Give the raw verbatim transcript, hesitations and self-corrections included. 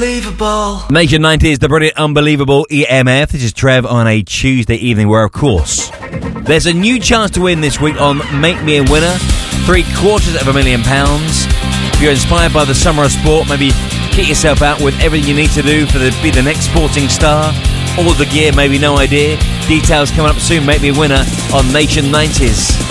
unbelievable. Nation nineties, the brilliant, unbelievable E M F. This is Trev on a Tuesday evening where, of course, there's a new chance to win this week on Make Me a Winner. Three quarters of a million pounds. If you're inspired by the summer of sport, maybe kit yourself out with everything you need to do for the be the next sporting star. All the gear, maybe no idea. Details coming up soon. Make Me a Winner on Nation nineties.